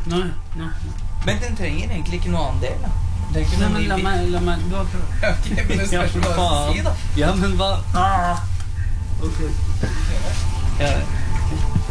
Nei. Men den trenger egentlig ikke noe annen del, da. Det er ikke Nei, noe men la meg, du har prøvd. Ok, men det spørs hva du si, da. Ja, men hva? Ok. Ja.